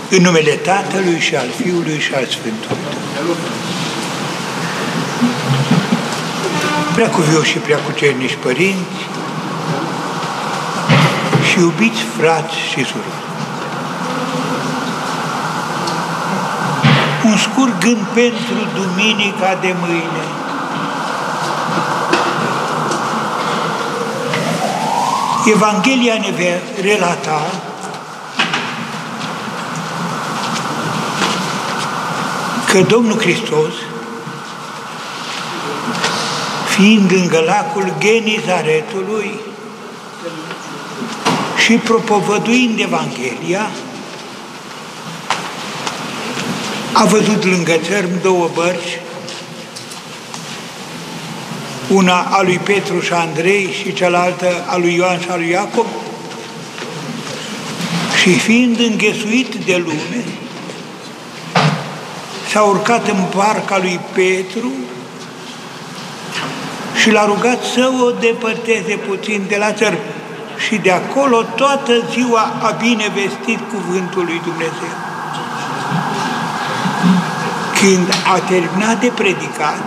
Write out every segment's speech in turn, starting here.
În numele Tatălui și al Fiului și al Sfântului Duh. Preacuvioși și preacucernici părinți și iubiți frați și surori, un scurt gând pentru duminica de mâine. Evanghelia ne va relata că Domnul Hristos, fiind lângă lacul Genizaretului și propovăduind Evanghelia, a văzut lângă țărm două bărci, una a lui Petru și Andrei și cealaltă a lui Ioan și a lui Iacob, și fiind înghesuit de lume, s-a urcat în barca lui Petru și l-a rugat să o depărteze puțin de la țărm. Și de acolo toată ziua a binevestit cuvântul lui Dumnezeu. Când a terminat de predicat,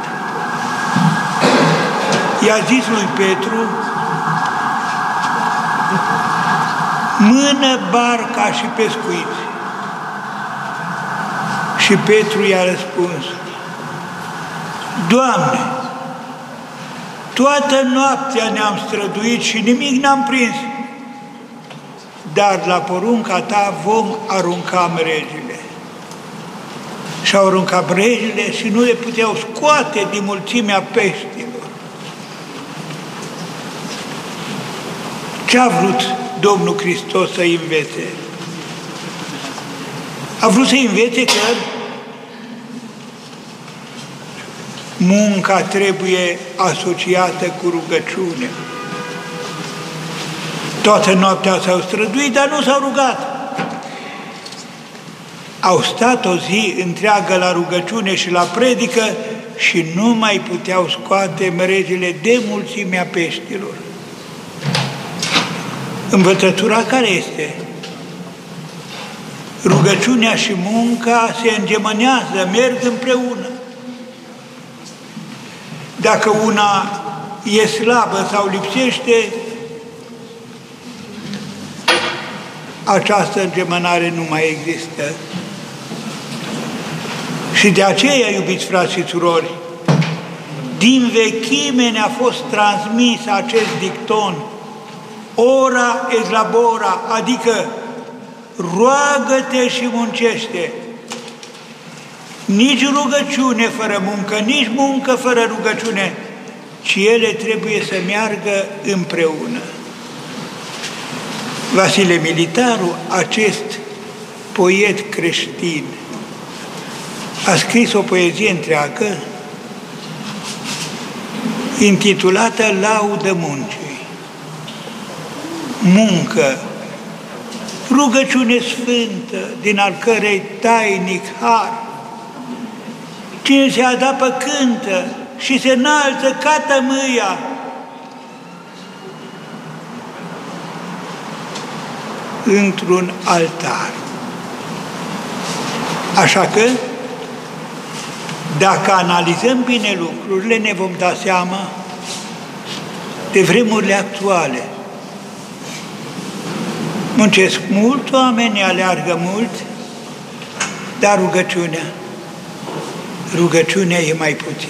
i-a zis lui Petru: mână barca și pescuiți. Și Petru i-a răspuns: Doamne, toată noaptea ne-am străduit și nimic n-am prins, dar la porunca ta vom arunca mrejile. Și-au aruncat mrejile și nu le puteau scoate din mulțimea peștilor. Ce a vrut Domnul Hristos să învețe? A vrut să învețe că munca trebuie asociată cu rugăciune. Toată noaptea s-au străduit, dar nu s-au rugat. Au stat o zi întreagă la rugăciune și la predică și nu mai puteau scoate mrejile de mulțimea peștilor. Învățătura care este? Rugăciunea și munca se îngemânează, merg împreună. Dacă una e slabă sau lipsește, această îngemânare nu mai există. Și de aceea, iubiți frați și surori, din vechime ne-a fost transmis acest dicton: ora et labora, adică roagă-te și muncește. Nici rugăciune fără muncă, nici muncă fără rugăciune, ci ele trebuie să meargă împreună. Vasile Militaru, acest poet creștin, a scris o poezie întreagă intitulată Laudă muncii. Muncă, rugăciune sfântă, din al cărei tainic har. Cine se adapă cântă și se înalță ca tămâia. Într-un altar. Așa că, dacă analizăm bine lucrurile, ne vom da seama de vremurile actuale. Muncesc mult, oamenii aleargă mult, dar rugăciunea e mai puțin.